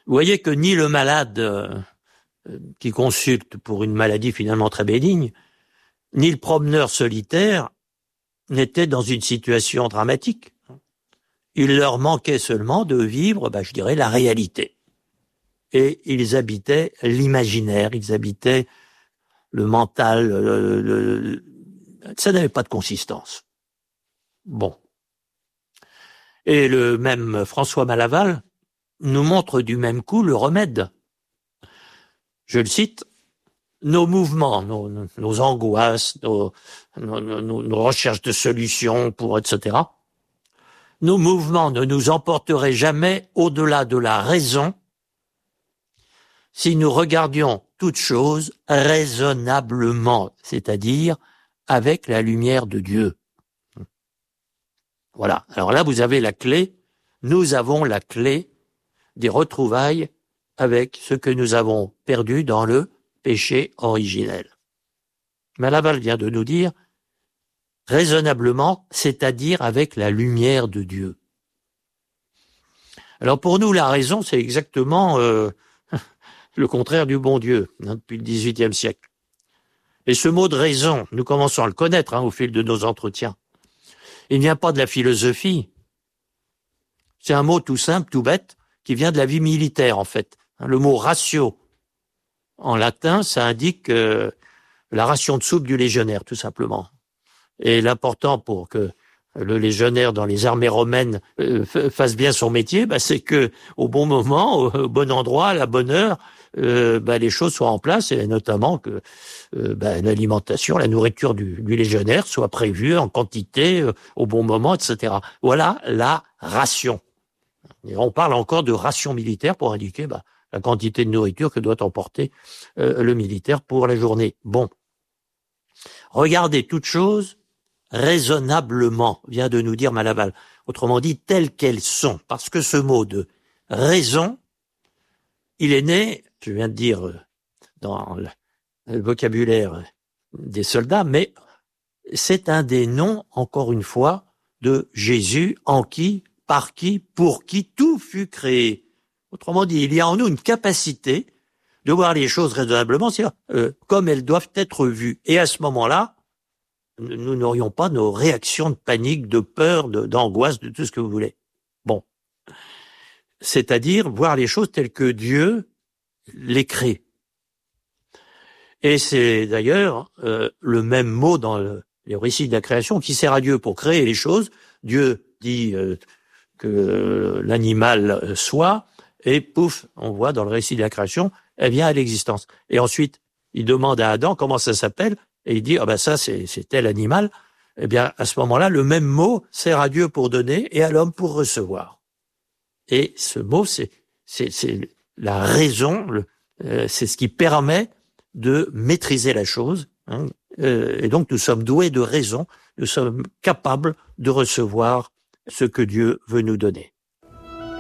Vous voyez que ni le malade qui consulte pour une maladie finalement très bénigne, ni le promeneur solitaire n'étaient dans une situation dramatique. Il leur manquait seulement de vivre, je dirais, la réalité. Et ils habitaient l'imaginaire, ils habitaient le mental, ça n'avait pas de consistance. Bon. Et le même François Malaval nous montre du même coup le remède. Je le cite, nos mouvements, nos angoisses, nos recherches de solutions pour etc. Nos mouvements ne nous emporteraient jamais au-delà de la raison si nous regardions toute chose raisonnablement, c'est-à-dire avec la lumière de Dieu. Voilà. Alors là, vous avez la clé. Nous avons la clé des retrouvailles avec ce que nous avons perdu dans le péché originel. Malaval vient de nous dire raisonnablement, c'est-à-dire avec la lumière de Dieu. Alors pour nous, la raison, c'est exactement le contraire du bon Dieu, depuis le XVIIIe siècle. Et ce mot de raison, nous commençons à le connaître au fil de nos entretiens. Il ne vient pas de la philosophie. C'est un mot tout simple, tout bête, qui vient de la vie militaire, en fait. Le mot ratio, en latin, ça indique la ration de soupe du légionnaire, tout simplement. Et l'important pour que le légionnaire dans les armées romaines fasse bien son métier, c'est que au bon moment, au bon endroit, à la bonne heure, les choses soient en place, et notamment que l'alimentation, la nourriture du légionnaire soit prévue en quantité, au bon moment, etc. Voilà la ration. Et on parle encore de ration militaire pour indiquer la quantité de nourriture que doit emporter le militaire pour la journée. Bon. Regardez toute chose raisonnablement, vient de nous dire Malaval. Autrement dit, telles qu'elles sont. Parce que ce mot de raison, il est né, je viens de dire, dans le vocabulaire des soldats, mais c'est un des noms, encore une fois, de Jésus, en qui, par qui, pour qui tout fut créé. Autrement dit, il y a en nous une capacité de voir les choses raisonnablement, c'est-à-dire comme elles doivent être vues. Et à ce moment-là, nous n'aurions pas nos réactions de panique, de peur, d'angoisse, de tout ce que vous voulez. Bon. C'est-à-dire voir les choses telles que Dieu les crée. Et c'est d'ailleurs le même mot dans les récits de la création qui sert à Dieu pour créer les choses. Dieu dit que l'animal soit, et pouf, on voit dans le récit de la création, elle vient à l'existence. Et ensuite, il demande à Adam comment ça s'appelle, et il dit, ça c'est tel animal. Eh bien, à ce moment-là, le même mot sert à Dieu pour donner et à l'homme pour recevoir. Et ce mot, c'est la raison, c'est ce qui permet de maîtriser la chose. Et donc, nous sommes doués de raison, nous sommes capables de recevoir ce que Dieu veut nous donner.